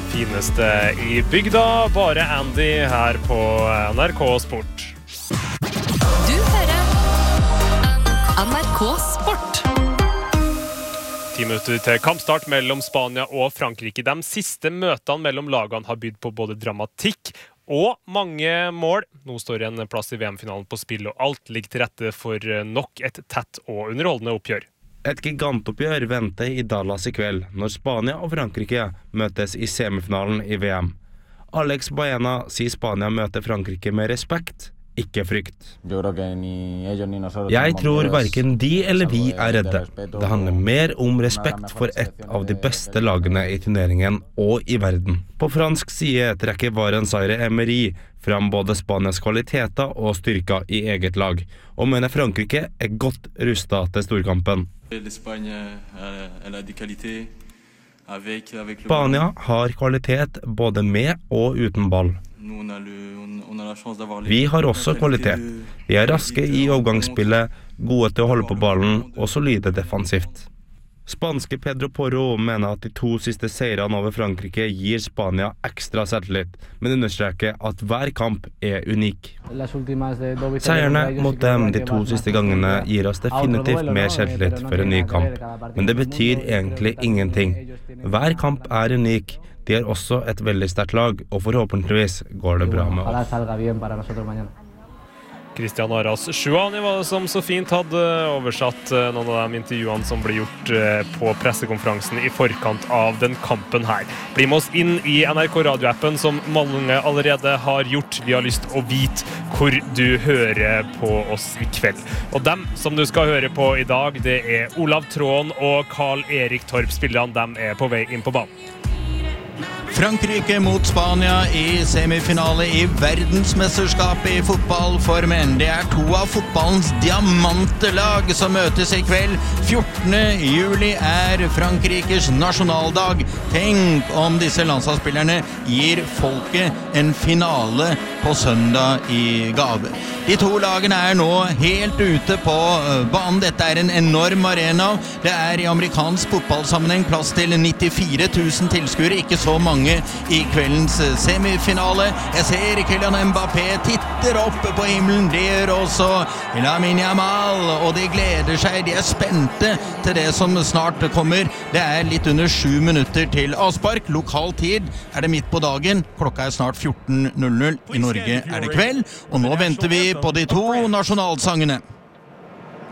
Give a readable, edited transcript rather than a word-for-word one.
fineste i bygda. Bare Andy her på NRK Sport. Du hører NRK Sport. 10 minutter til kampstart mellom Spania og Frankrike. De siste møtene mellom lagene har bydd på både dramatikk og mange mål. Nå står en plass i VM-finalen på spill, og alt ligger til rette for nok et tett og underholdende oppgjør. Et gigantoppgjør venter i Dallas i kveld, når Spania og Frankrike møtes i semifinalen i VM. Alex Baena sier Spania møter Frankrike med respekt, ikke frykt. Jeg tror hverken de eller vi er redde. Det handler mer om respekt for et av de beste lagene i turneringen og i verden. På fransk side trekker Warren Zaïre-Emery fram både Spanias kvaliteter og styrker i eget lag, og mener Frankrike er godt rustet til storkampen. Spania har kvalitet både med og uten ball. Vi har også kvalitet. Vi er raske i overgangsspillet, gode til å holde på ballen og solide defensivt. Spanske Pedro Porro mener at de 2 siste seirene over Frankrike gir Spania ekstra selvtillit, men understreker at hver kamp er unik. Seierne mot dem de 2 siste gangene gir oss definitivt mer selvtillit for en ny kamp, men det betyr egentlig ingenting. Hver kamp er unik. De er også et veldig sterkt lag, og forhåpentligvis går det bra med oss. Christian Aras Sjuani var det som så fint hadde oversatt noen av de intervjuene som ble gjort på pressekonferansen i forkant av den kampen her. Bli med oss inn i NRK radioappen som mange allerede har gjort. Vi har lyst å vite hvor du hører på oss i kveld. Og dem som du skal høre på i dag, det er Olav Tråen og Karl Erik Torp. Spillerne, dem er på vei inn på banen. Frankrike mot Spania i semifinale i verdensmesterskapet i fotball for menn. Det er 2 av fotballens diamantelag som møtes i kveld. 14. juli er Frankrikes nasjonaldag. Tenk om disse landslagsspillerne gir folket en finale på søndag i gave. De 2 lagene er nå helt ute på banen. Dette er en enorm arena. Det er i amerikansk fotballsammenheng plass til 94 000 tilskuere, ikke så mange i kveldens semifinale. Jeg ser Kylian Mbappé titter opp på himmelen. Det gjør også Lamine Yamal, og de gleder seg. De er spente til det som snart kommer. Det er litt under 7 minutter til avspark. Lokal tid er det midt på dagen. Klokka er snart 14:00. I Norge er det kveld, og nå venter vi på de 2 nasjonalsangene.